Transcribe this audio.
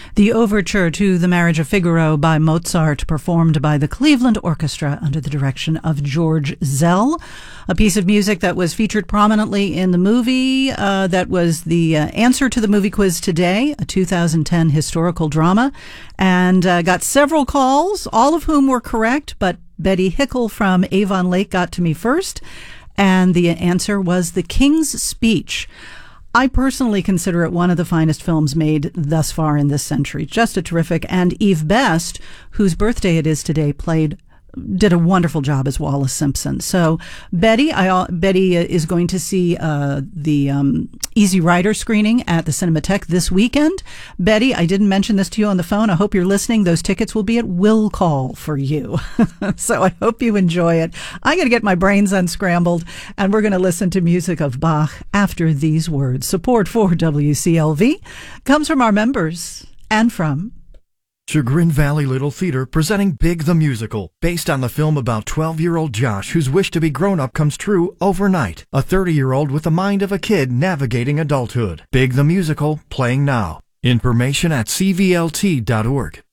The overture to The Marriage of Figaro by Mozart, performed by the Cleveland Orchestra under the direction of George Szell. A piece of music that was featured prominently in the movie that was the answer to the movie quiz today, a 2010 historical drama, and got several calls, all of whom were correct, but Betty Hickle from Avon Lake got to me first, and the answer was The King's Speech. I personally consider it one of the finest films made thus far in this century. Just a terrific. And Eve Best, whose birthday it is today, did a wonderful job as Wallace Simpson. So Betty is going to see the Easy Rider screening at the Cinematheque this weekend. Betty, I didn't mention this to you on the phone. I hope you're listening. Those tickets will be at will call for you. So I hope you enjoy it. I got to get my brains unscrambled, and we're going to listen to music of Bach after these words. Support for WCLV comes from our members and from Chagrin Valley Little Theater presenting Big the Musical, based on the film about 12-year-old Josh whose wish to be grown-up comes true overnight. A 30-year-old with the mind of a kid navigating adulthood. Big the Musical, playing now. Information at cvlt.org.